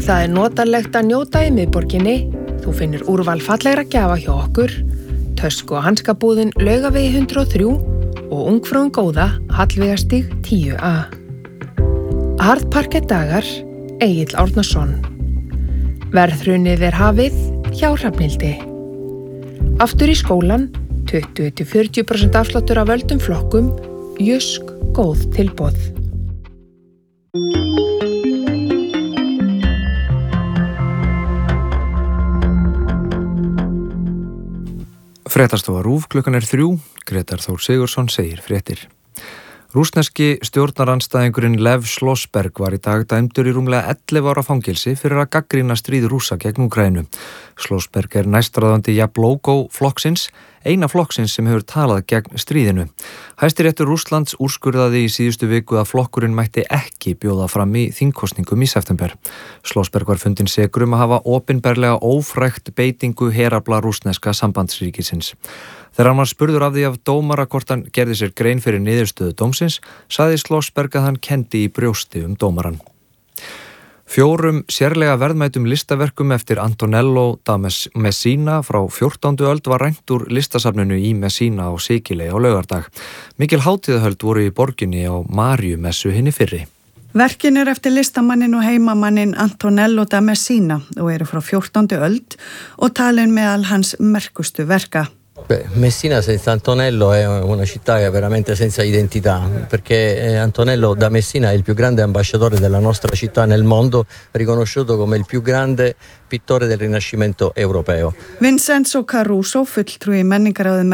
Það notalegt að njóta í miðborginni. Þú finnur úrval fallegra gjafa hjá okkur, tösku- og hanskabúðin Laugavegi 103 og ungfrúin góða Hallveigarstíg 10A. Hardparket dagar, Egill Árnason. Verðhrunið hafið hjá Hrafnhildi. Aftur í skólan, 20-40% afsláttur af völdum flokkum, Jysk góð tilboð. Fréttastofa RÚV, klukkan 3, Grétar Þór Sigurðsson segir fréttir. Rússneski stjórnarandstæðingurinn Lev Slossberg var í dag dæmdur í rúmlega 11 ára fangelsi fyrir að gagnrýna stríð Rússa gegn Úkraínu. Slossberg næstráðandi Jabloko flokksins, eina flokksins sem hefur talað gegn stríðinu. Hæstiréttur Rússlands úrskurðaði í síðustu viku að flokkurinn mætti ekki bjóða fram í þingkosningum í september. Slossberg var fundinn sekur að hafa opinberlega ófrægt beitingu herafla rússneska sambandsríkisins. Þegar hann var spurður af því af dómara hvort hann gerði sér grein fyrir niðurstöðu dómsins, sagði Slossberg að hann kenndi í brjósti dómaran. 4 sérlega verðmætum listaverkum eftir Antonello da Messina frá 14. öld var rænt úr listasafninu í Messina á Sikiley á laugardag. Mikil hátíðahöld voru í borginni á Maríumessu hinni fyrri. Verkin eftir listamannin og heimamannin Antonello da Messina og eru frá 14. öld og talin meðal hans merkustu verka. Messina senza Antonello è una città che è veramente senza identità, perché Antonello da Messina è il più grande ambasciatore della nostra città nel mondo, riconosciuto come il più grande pittore del Rinascimento europeo. Vincenzo Caruso, fulltrúi menningarráðs